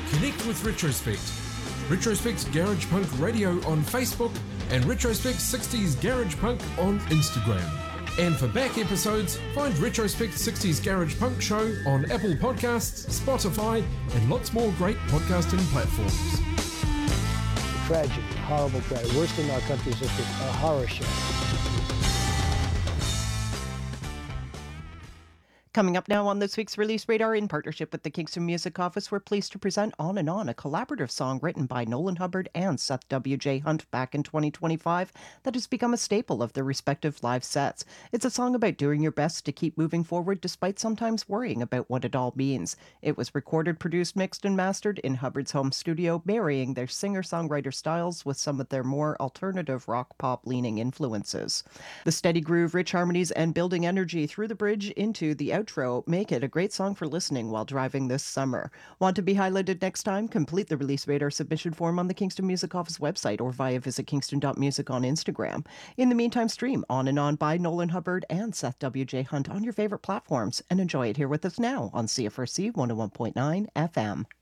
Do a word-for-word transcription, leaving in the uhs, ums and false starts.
Connect with Retrospect. Retrospect's Garage Punk Radio on Facebook and Retrospect sixties Garage Punk on Instagram. And for back episodes, find Retrospect sixties Garage Punk Show on Apple Podcasts, Spotify, and lots more great podcasting platforms. Tragic, horrible tragedy, worst in our country's history, a horror show. Coming up now on this week's Release Radar, in partnership with the Kingston Music Office, we're pleased to present On and On, a collaborative song written by Nolan Hubbard and Seth W J Hunt back in twenty twenty-five that has become a staple of their respective live sets. It's a song about doing your best to keep moving forward despite sometimes worrying about what it all means. It was recorded, produced, mixed, and mastered in Hubbard's home studio, marrying their singer-songwriter styles with some of their more alternative rock-pop-leaning influences. The steady groove, rich harmonies, and building energy through the bridge into the outro make it a great song for listening while driving this summer. Want to be highlighted next time? Complete the Release Radar submission form on the Kingston Music Office website or via visit kingston dot music on Instagram. In the meantime, stream On and On by Nolan Hubbard and Seth W J Hunt on your favorite platforms and enjoy it here with us now on C F R C one oh one point nine F M.